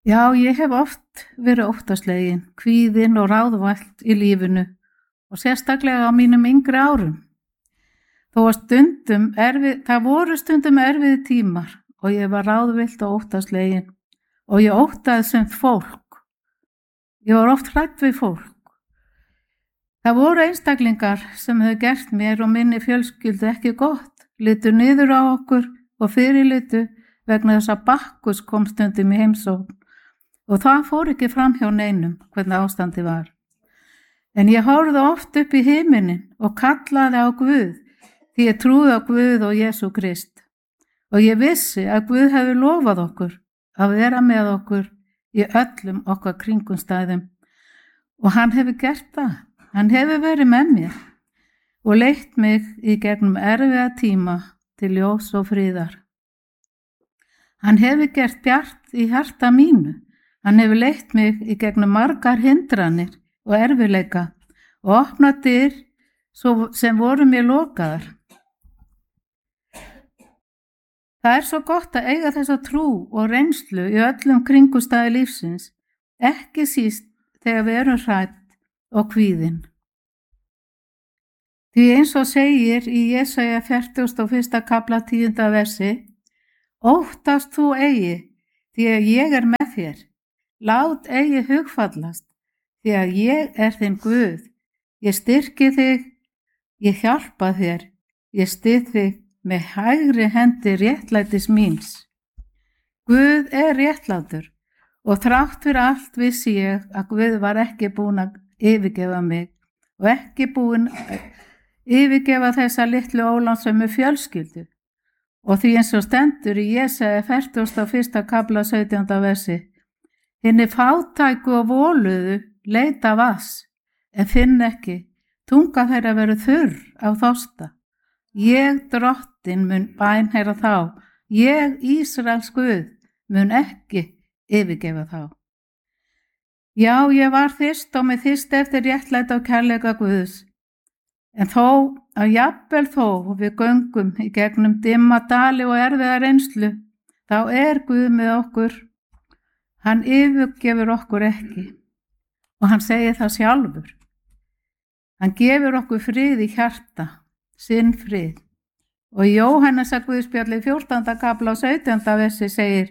Já, ég hef oft verið óttaslegin, kvíðin og ráðvælt í lífinu og sérstaklega á mínum yngri árum. Það voru stundum erfiði tímar og ég var ráðvilt og óttaslegin og ég óttaði sem fólk. Ég var oft hrædd við fólk. Það voru einstaklingar sem hefðu gert mér og minni fjölskyldu ekki gott, litu niður á okkur og fyrirlitu vegna þess að Bakkus kom stundum í heimsókn og það fór ekki fram hjá neinum hvernig ástandi var. En ég horfði oft upp í himinin og kallaði á Guð því ég trúði á Guð og Jesú Krist og ég vissi að Guð hefði lofað okkur að vera með okkur í öllum okkar kringumstæðum og hann hefur gert það. Hann hefur verið með mér og leitt mig í gegnum erfiða tíma til ljós og friðar. Hann hefur gert bjart í hjarta mínu. Hann hefur leitt mig í gegnum margar hindranir og erfiðleika og opnað dyr sem voru mér lokaðar. Það er svo gott að eiga þessa trú og reynslu í öllum kringumstæði lífsins, ekki síst þegar við erum hrædd og kvíðin. Því eins og segir í Jesaja 41. kafla 10. versi, óttast þú eigi, því að ég er með þér. Lát eigi hugfallast, því að ég er þinn Guð. Ég styrki þig, ég hjálpa þér, ég styð þig með hægri hendi réttlætis míns. Guð er réttlátur og þrátt fyrir allt vissi ég að Guð var ekki búinn að yfirgefa mig og ekki búinn að yfirgefa þessa litlu ólánsömu fjölskyldu. Og því eins og stendur í Jesaja 41. kafla 17. versi, hinni fátæku og voluðu leita vass, en finn ekki, tunga þeirra verður þurr á þorsta. Ég drottin mun bænheyra þá, ég Ísraels Guð mun ekki yfirgefa þá. Já, ég var þyrst og með þyrst eftir réttlæti og kærleika Guðs, en þó að jafnvel þó við göngum í gegnum dimma dali og erfiða reynslu, þá er Guð með okkur. Hann yfirgefur okkur ekki og hann segir það sjálfur. Hann gefur okkur frið í hjarta, sinn frið. Og í Jóhannesar Guðspjalli 14. kafla og 17. versi segir,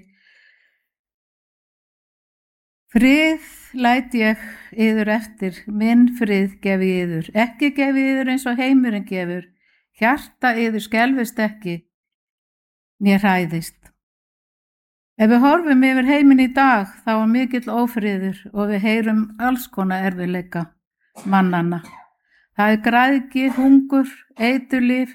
frið læt ég yður eftir, minn frið gefi yður, ekki gefi yður eins og heimurinn gefur, hjarta yður skelfist ekki, né hræðist. Ef við horfum yfir heiminn í dag, þá er mikill ófriður og við heyrum alls konar erfiðleika mannanna. Það er græðgi, hungur, eiturlyf,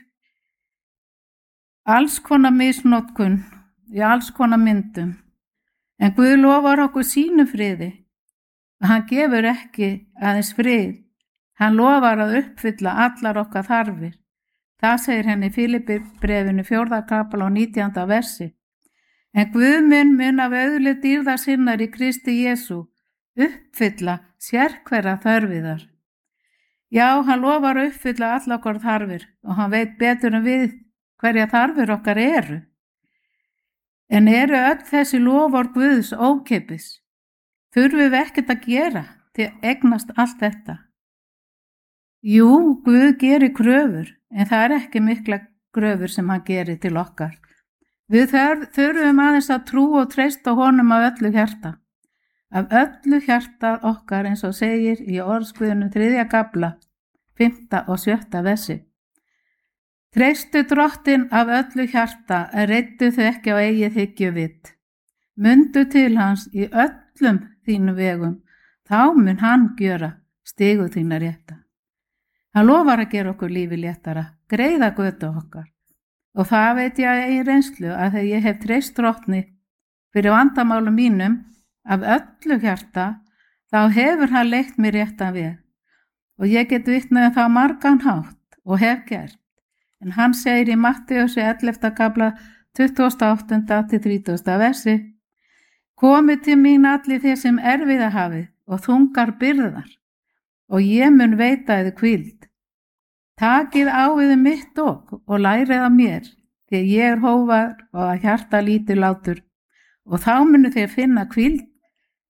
alls konar misnotkun í alls konar myndum. En Guð lofar okkur sínu friði. Hann gefur ekki aðeins frið. Hann lofar að uppfylla allar okkar þarfir. Það segir henni í Filippibréfinu 4. kafla og 19. versi. En Guð mun af auðlið dýrðar sinnar í Kristi Jesú uppfylla sérhverja þörfiðar. Já, hann lofar að uppfylla allar okkar þarfir og hann veit betur en við hverja þarfir okkar eru. En eru öll þessi lofar Guðs ókeypis? Þurfum við ekkert að gera til að eignast allt þetta? Jú, Guð gerir kröfur, en það er ekki mikla kröfur sem hann gerir til okkar. Við þurfum aðeins að trú og treysta honum af öllu hjarta. Af öllu hjarta okkar eins og segir í orðsguðunum 3. kafla, 5. og 7. versi. Treystu drottin af öllu hjarta, en reiddu þau ekki á eigið hyggjuvitt. Mundu til hans í öllum þínum vegum, þá mun hann gjöra stigu þína rétta. Hann lofar að gera okkur lífi léttara, greiða götu okkar. Og það veit ég í reynslu að þegar ég hef treyst drottni fyrir vandamálum mínum af öllu hjarta, þá hefur hann leitt mér réttan veg. Og ég get vitnað það margan hátt og hef gert. En hann segir í Matteussi 11. kafla 28. til 30. versi, komið til mín allir þeir sem erfiða hafið og þungar byrðar, og ég mun veita yður hvíld. Takið á yður mitt ok og lærið af mér, því ég er hógvær og að hjarta lítillátur, og þá munu þér finna hvíld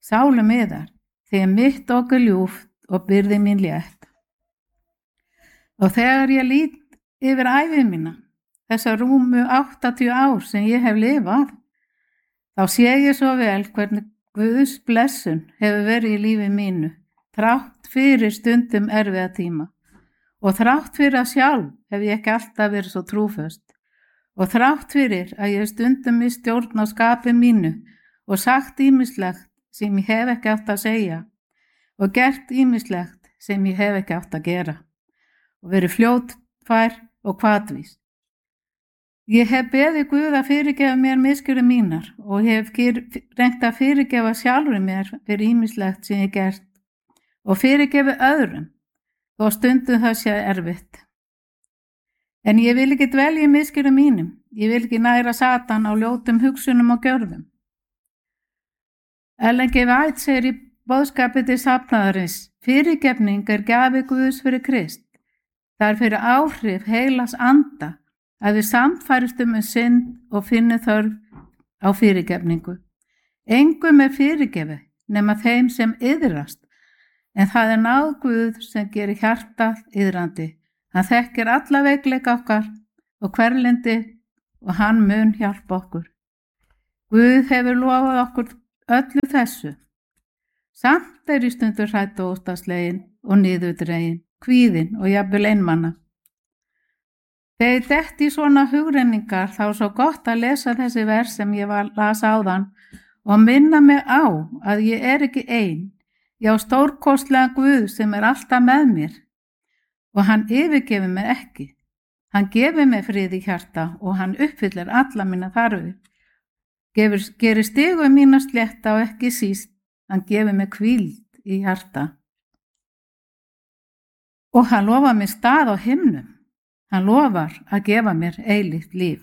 sálu miðar, því mitt okkur ljúft og byrði mín létt. Og þegar ég lít yfir ævi mína, þessa rúmu 80 ár sem ég hef lifað, þá sé ég svo vel hvernig Guðs blessun hefur verið í lífi mínu, þrátt fyrir stundum erfiða tíma. Og þrátt fyrir að sjálf hef ég ekki alltaf verið svo trúföst. Og þrátt fyrir að ég stundum í stjórn á skapi mínu og sagt ýmislegt sem ég hef ekki átt að segja og gert ýmislegt sem ég hef ekki átt að gera og verið fljótfær og hvatvís. Ég hef beðið Guð að fyrirgefa mér misgjörðir mínar og hef reynt að fyrirgefa sjálfur mér fyrir ýmislegt sem ég gert og fyrirgefa öðrum og stundum það sé erfitt. En ég vil ekki dvelja í misgjörðum mínum, ég vil ekki næra Satan á ljótum hugsunum og gjörðum. Ellen G. White segir í boðskapi til safnaðarins, fyrirgefning gjafi Guðs fyrir Krist. Það fyrir áhrif heilags anda að við samfærist synd og finnum þörf á fyrirgefningu. Engum fyrirgefi nema þeim sem iðrast, en það náð Guð sem gerir hjartað iðrandi. Hann þekkir alla veikleika okkar og hverlindi og hann mun hjálpa okkur. Guð hefur lofað okkur öllu þessu. Samt í stundur hrædd og óttaslegin og niðurdregin, kvíðin og jafnvel einmana. Þegar ég detti í svona hugrenningar þá er svo gott að lesa þessi vers sem ég las áðan og minna mig á að ég ekki ein. Ég á stórkostlega Guð sem alltaf með mér og hann yfirgefur mig ekki. Hann gefur mig frið í hjarta og hann uppfyllir alla mína þarfir. Gerir stigu mína slétta og ekki síst, hann gefur mig hvíld í hjarta. Og hann lofar mér stað á himnum. Hann lofar að gefa mér eilíft líf.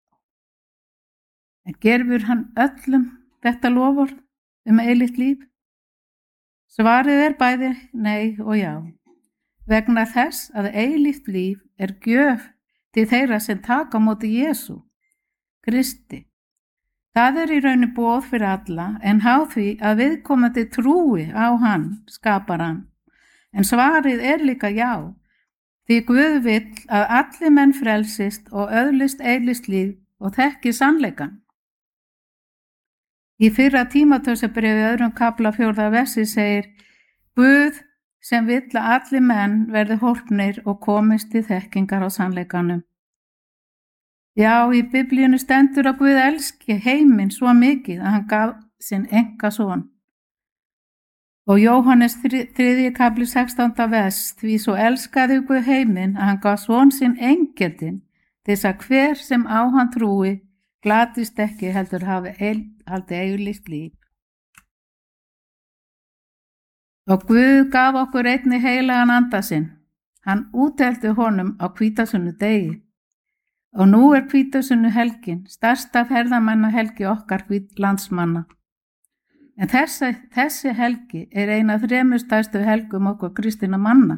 En gerfur hann öllum þetta lofur eilíft líf? Svarið bæði nei og já. Vegna þess að eilíft líf gjöf til þeirra sem taka á móti Jesú, Kristi. Það í raun boð fyrir alla en háð því að viðkomandi trúi á hann, skaparann. En svarið líka já, því Guð vill að allir menn frelsist og öðlist eilíft líf og þekki sannleikann. Í fyrra Tímóteusarbréfi 2. kafla 4. versi segir Guð sem vill að allir menn verði hólpnir og komist til þekkingar á sannleikanum. Já, í Biblíunni stendur að Guð elski heiminn svo mikið að hann gaf sinn einkason. Og Jóhannes 3. kafli 16. vers, því svo elskaði Guð heiminn að hann gaf son sinn eingetinn til þess að hver sem á hann trúi glatist ekki heldur hafi eilíft líf. Og Guð gaf okkur einnig heilagan anda sinn. Hann úthelti honum á hvítasunnu-degi. Og nú hvítasunnu helgin, stærsta ferðamannahelgi okkar landsmanna. En þessi helgi ein af 3 stærstu helgum okkur kristinna manna.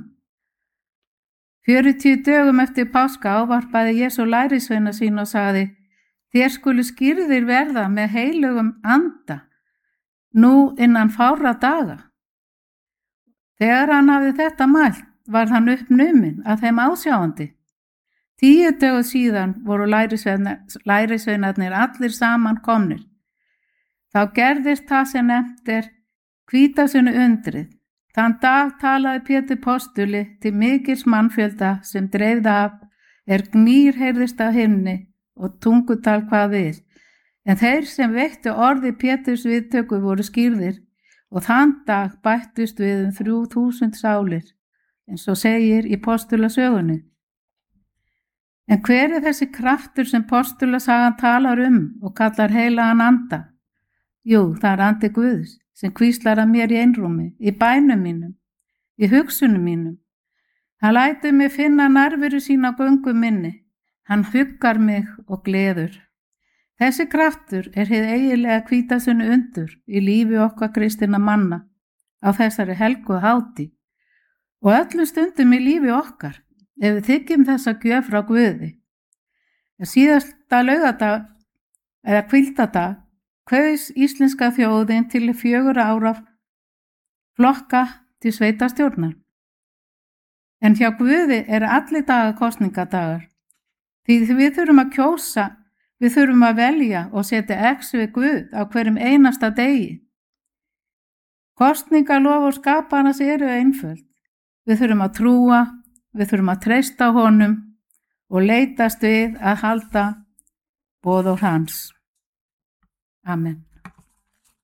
40 dögum eftir páska ávarpaði Jesú lærisveina sín og sagði, þér skulu skírðir verða með heilugum anda, nú innan fárra daga. Þegar hann hafði þetta mælt, var hann uppnuminn að þeim ásjáandi. 10 dögum síðan voru lærisveinarnir allir saman komnir. Þá gerðist það sem nefnt hvítasunnu undrið. Þann dag talaði Pétur postuli til mikils mannfjölda sem dreifði af gnýr heyrðist af himni og tungutal hvað við. En þeir sem veittu orði Péturs viðtöku voru skírðir og þann dag bættust við 3000 sálir, eins og segir í postulasögunni. En hver þessi kraftur sem postulasagan talar og kallar heilagan anda? Jú, það andi Guðs sem hvíslar að mér í einrúmi, í bænum mínum, í hugsunum mínum. Hann lætur mig finna nærveru sína á göngum minni. Hann huggar mig og gleður. Þessi kraftur hið eiginlega hvítasunnu undur í lífi okkar kristinna manna á þessari helgu hátíð og öllum stundum í lífi okkar ef við þiggjum þessa gjöf frá Guði. Síðasta laugardag eða hvíldadag kaus íslenska þjóðin til 4 ára flokka til sveitarstjórnar. En hjá Guði allir dagar kosningadagar. Því við þurfum að kjósa, við þurfum að velja og setja X við Guð á hverjum einasta degi. Kosningaloforð skaparans eru einföld. Við þurfum að trúa, við þurfum að treysta honum og leitast við að halda boð hans. Amen.